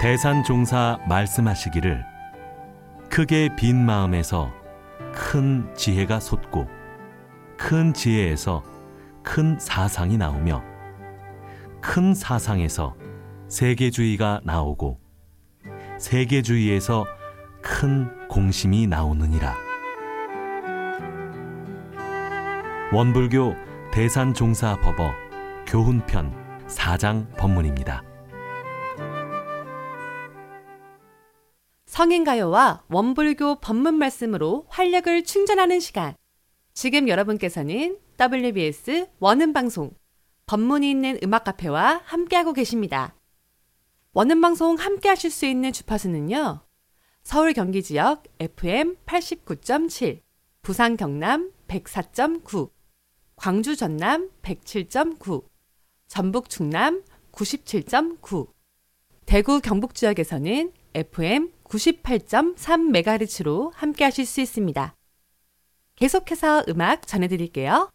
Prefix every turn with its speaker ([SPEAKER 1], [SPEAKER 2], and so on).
[SPEAKER 1] 대산종사 말씀하시기를 크게 빈 마음에서 큰 지혜가 솟고 큰 지혜에서 큰 사상이 나오며 큰 사상에서 세계주의가 나오고 세계주의에서 큰 공심이 나오느니라. 원불교 대산종사법어 교훈편 4장 법문입니다.
[SPEAKER 2] 성인가요와 원불교 법문 말씀으로 활력을 충전하는 시간. 지금 여러분께서는 WBS 원음방송 법문이 있는 음악카페와 함께하고 계십니다. 원음방송 함께하실 수 있는 주파수는요. 서울 경기 지역 FM 89.7, 부산 경남 104.9, 광주 전남 107.9, 전북 충남 97.9, 대구 경북 지역에서는 FM 98.3MHz로 함께하실 수 있습니다. 계속해서 음악 전해드릴게요.